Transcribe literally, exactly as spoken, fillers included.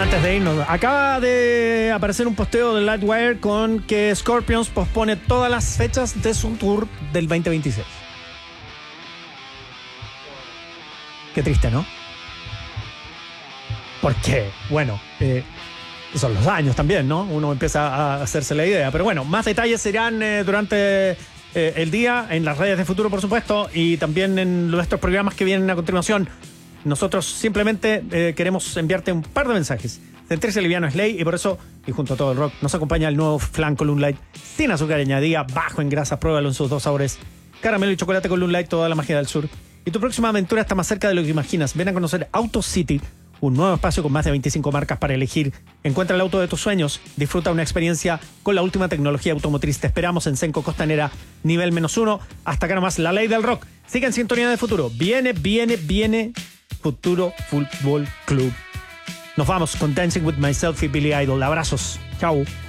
antes de irnos, acaba de aparecer un posteo de Lightwire con que Scorpions pospone todas las fechas de su tour del veinte veintiséis. Qué triste, ¿no? Porque, bueno, eh, son los años también, ¿no? Uno empieza a hacerse la idea. Pero bueno, más detalles serán eh, durante eh, el día en las redes de Futuro, por supuesto, y también en nuestros programas que vienen a continuación. Nosotros simplemente eh, queremos enviarte un par de mensajes. Sentirse liviano es ley y por eso, y junto a todo el rock, nos acompaña el nuevo flan con Loon Light sin azúcar añadida, bajo en grasa. Pruébalo en sus dos sabores: caramelo y chocolate con Loon Light, toda la magia del sur. Y tu próxima aventura está más cerca de lo que imaginas. Ven a conocer Auto City, un nuevo espacio con más de veinticinco marcas para elegir. Encuentra el auto de tus sueños. Disfruta una experiencia con la última tecnología automotriz. Te esperamos en Senco Costanera, nivel menos uno. Hasta acá nomás, la ley del rock. Sigue en sintonía de Futuro. Viene, viene, viene Futuro Fútbol Club. Nos vamos con Dancing With Myself y Billy Idol. Abrazos. Chao.